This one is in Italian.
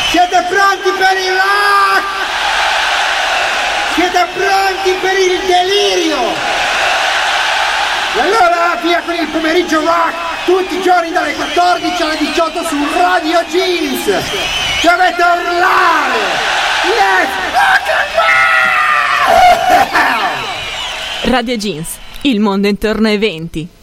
Siete pronti per il rock? Siete pronti per il delirio? E allora via con il pomeriggio rock, tutti i giorni dalle 14 alle 18 su Radio Jeans. Dovete urlare! Let's rock and roll! Radio Jeans, il mondo intorno ai 20.